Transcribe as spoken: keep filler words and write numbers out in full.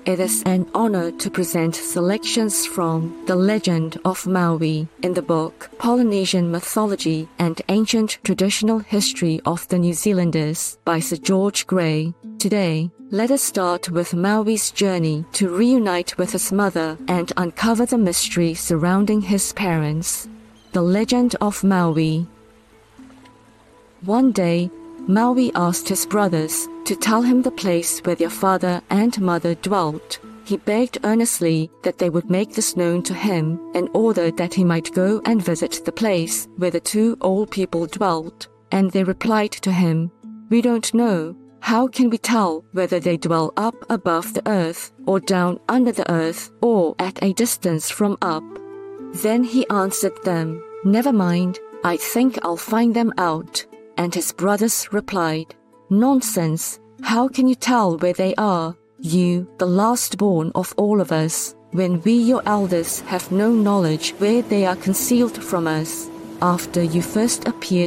It is an honor to present selections from The Legend of Maui in the book Polynesian Mythology and Ancient Traditional History of the New Zealanders by Sir George Grey. Today, let us start with Maui's journey to reunite with his mother and uncover the mystery surrounding his parents. The Legend of Maui. One day, Maui asked his brothers to tell him the place where their father and mother dwelt. He begged earnestly that they would make this known to him in order that he might go and visit the place where the two old people dwelt. And they replied to him, "We don't know. How can we tell whether they dwell up above the earth, or down under the earth, or at a distance from up?" Then he answered them, "Never mind, I think I'll find them out." And his brothers replied, "Nonsense! How can you tell where they are, you, the last born of all of us, when we your elders have no knowledge where they are concealed from us? After you first appeared